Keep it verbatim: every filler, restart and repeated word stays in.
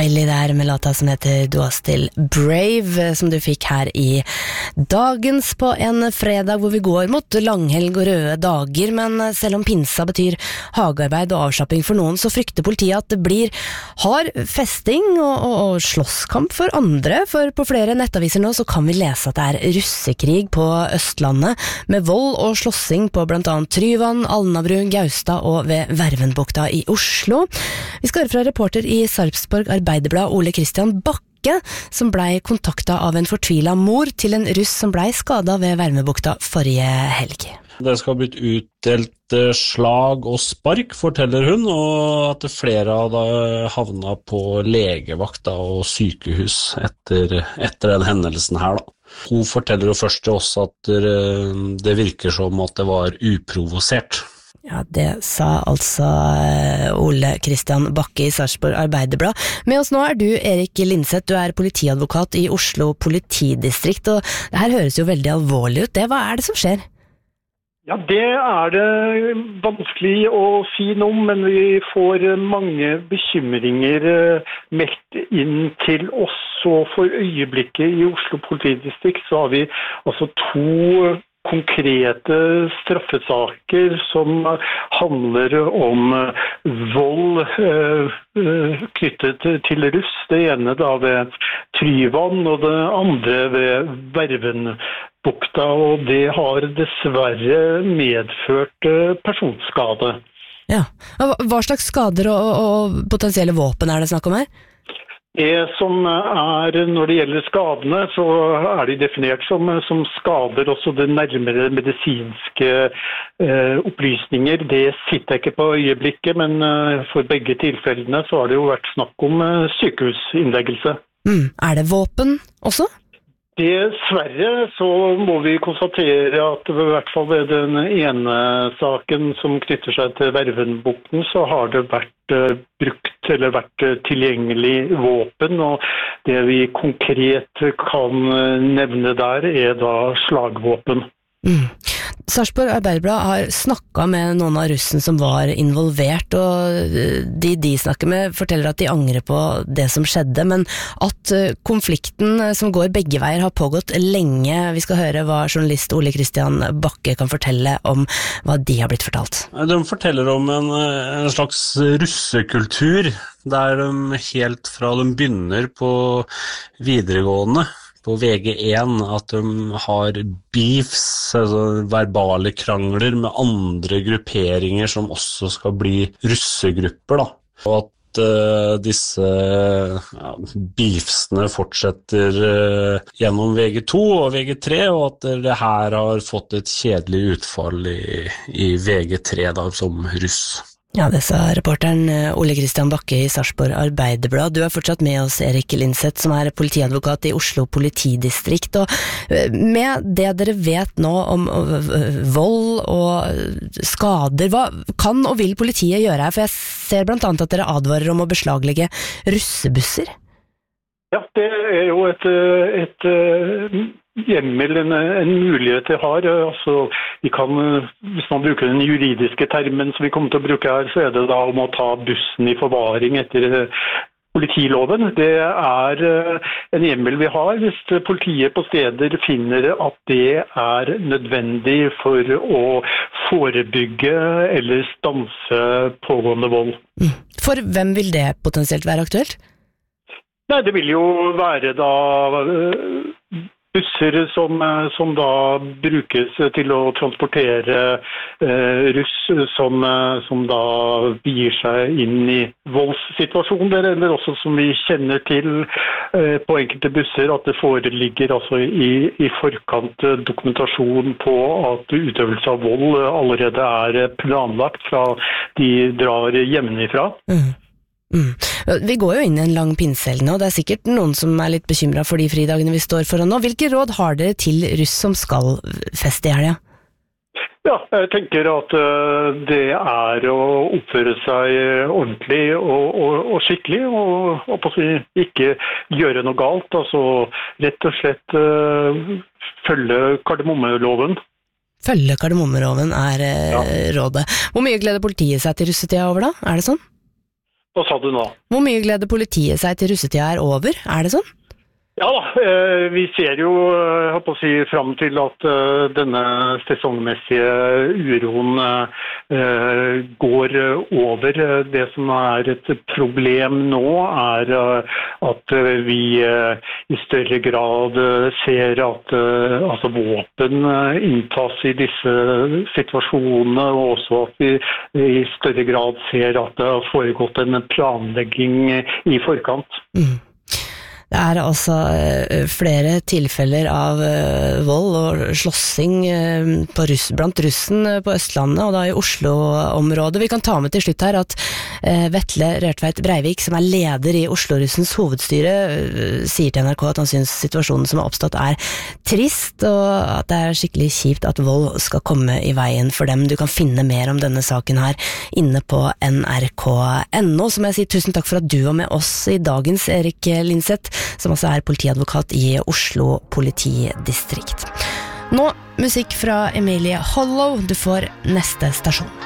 Kylie der med låta som heter Du er still brave, som du fikk her i Dagens på en fredag hvor vi går mot langhelg og røde dager, men selv om pinsa betyr hagearbeid og avslapping for noen, så frykter politiet at det blir hard festing og, og, og slåsskamp for andre, for på flere nettaviser nå så kan vi lese at det er russekrig på Østlandet, med vold og slåssing på blant annet Tryvann, Alnabru, Gaustad og ved Vervenbukta i Oslo. Vi skal høre fra reporter i Sarpsborg Arbeiderblad Ole Christian Bakke, som blei kontakta av en fortvila mor til en russ som blei skada ved Vervenbukta forrige helg. Det skal ha blitt utdelt slag og spark, forteller hun, og at flere av dem havna på legevakta og sykehus etter, etter den hendelsen her da. Hun forteller jo først til oss at det virker som at det var uprovosert. Ja, det sa altså Ole Christian Bakke i Sarpsborg Arbeiderblad. Med oss nå er du Erik Lindseth, du er politiadvokat i Oslo politidistrikt, og det her høres jo veldig alvorlig ut. Det, hva er det som skjer? Ja, det er det vanskelig å si noe om, men vi får mange bekymringer meldt inn til oss, og for øyeblikket i Oslo politidistrikt så har vi altså to konkrete straffesaker som handler om vold eh, knyttet til russ. Det ene da ved Tryvann og det andre ved Vervenbukta, og det har dessverre medført personskade. Ja, hva slags skader og, og potensielle våpen er det snakk om her? Det som er, når det gjelder skadene, så er de definert som, som skader, også det nærmere medisinske eh, opplysninger. Det sitter jeg ikke på øyeblikket, men eh, for begge tilfellene så har det jo vært snakk om eh, sykehusinnleggelse. Mm. Er det våpen også? Dessverre så må vi konstatere at i hvert fall ved den ene saken som knytter seg til Vervenbukten, så har det vært uh, brukt eller vært uh, tilgjengelig våpen, og det vi konkret kan uh, nevne der er da slagvåpen. Mm. Sarpsborg Arbeiderblad har snakket med noen av russen som var involvert, og de de snakker med forteller at de angrer på det som skjedde, men at konflikten som går begge veier har pågått lenge. Vi skal høre hva journalist Ole Christian Bakke kan fortelle om hva de har blitt fortalt. De forteller om en, en slags russekultur, der de helt fra de begynner på videregående, på V G én, at de har beefs, altså verbale krangler med andre grupperinger som også skal bli russegrupper, da. Og at uh, disse ja, beefsene fortsetter uh, gjennom V G to og V G tre, og at det her har fått et kjedelig utfall i, i V G tre da, som russ. Ja, det sa reporteren Ole Christian Bakke i Sarpsborg Arbeiderblad. Du er fortsatt med oss, Erik Lindseth, som er politiadvokat i Oslo politidistrikt. Og med det dere vet nå om vold og skader, hva kan og vil politiet gjøre her? For jeg ser blant annet at dere advarer om å beslaglegge russebusser. Ja, det er jo et... et, et hjemmel, en, en mulighet de har. Altså, vi kan, hvis man bruker den juridiske termen som vi kommer til å bruke her, så er det da om å ta bussen i forvaring etter politiloven. Det er en hjemmel vi har hvis politiet på steder finner at det er nødvendig for å forebygge eller stanse pågående vold. For hvem vil det potensielt være aktuelt? Nei, det vil jo være da busser som, som da brukes til å transportere eh, russ som, som da begir seg inn i voldssituasjoner, eller også som vi kjenner til eh, på enkelte busser at det foreligger altså i, i forkant dokumentasjon på at utøvelse av vold allerede er planlagt fra de drar hjemmefra. Mm. Mm. Vi går jo inn i en lang pinsehelg nå, og det er sikkert noen som er litt bekymret for de fridagene vi står foran nå. Hvilke råd har dere til russ som skal feste i helga? Ja, jeg tenker at det er å oppføre seg ordentlig og, og, og skikkelig, og, og ikke gjøre noe galt. Altså rett og slett uh, følge kardemommeloven. Følge kardemommeloven er uh, ja. rådet. Hvor mye gleder politiet seg til russetida over da? Er det sånn? Hva sa du nå? Hvor mye gleder politiet seg til russetida er over? Er det sånn? Ja da, vi ser jo jeg håper å si, frem til at denne sesongmessige uroen går over. Det som er et problem nå er at vi i større grad ser at altså, våpen inntas i disse situasjonene, og også at vi i større grad ser at det har foregått en planlegging i forkant. Mm. Det er altså flere tilfeller av vold og slåssing på russ, blant russen på Østlandet og da i Oslo-området. Vi kan ta med til slutt her at Vetle Rørtveit Breivik, som er leder i Oslo-russens hovedstyre, sier til N R K at han synes situasjonen som har oppstått er trist, og at det er skikkelig kjipt at vold skal komme i veien for dem. Du kan finne mer om denne saken her inne på N R K punktum N O. Så må jeg si tusen takk for at du var med oss i dagens, Erik Linseth, som også er politiadvokat i Oslo politidistrikt. Nå musikk fra Emilie Hollow, du får neste stasjon.